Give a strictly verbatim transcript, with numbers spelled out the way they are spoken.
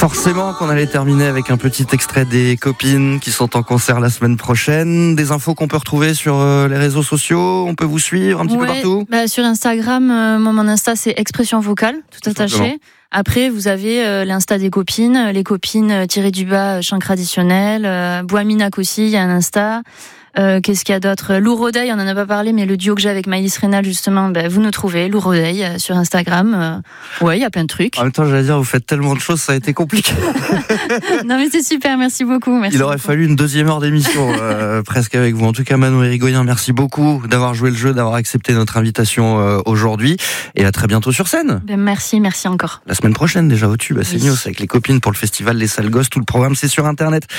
Forcément qu'on allait terminer avec un petit extrait des copines qui sont en concert la semaine prochaine. Des infos qu'on peut retrouver sur euh, les réseaux sociaux. On peut vous suivre un petit ouais, peu partout. Bah sur Instagram, euh, moi mon Insta c'est Expression Vocale, tout attaché. Simplement. Après, vous avez euh, l'Insta des copines, les copines euh, tirées du bas, chant traditionnel. Euh, Boaminac aussi, il y a un Insta. Euh, qu'est-ce qu'il y a d'autre? Lou Rodeil, on en a pas parlé, mais le duo que j'ai avec Maïs Rénal, justement, ben, vous nous trouvez, Lou Rodeil, euh, sur Instagram. Euh, ouais, il y a plein de trucs. En même temps, j'allais dire, vous faites tellement de choses, ça a été compliqué. Non, mais c'est super, merci beaucoup. Merci il aurait beaucoup. fallu une deuxième heure d'émission, euh, presque avec vous. En tout cas, Manon Irigoyen, merci beaucoup d'avoir joué le jeu, d'avoir accepté notre invitation euh, aujourd'hui. Et à très bientôt sur scène. Ben, merci, merci encore. La semaine prochaine, déjà au Tube, à Oui. Seignos, avec les copines pour le festival Les Salles Gosses. Tout le programme, c'est sur Internet.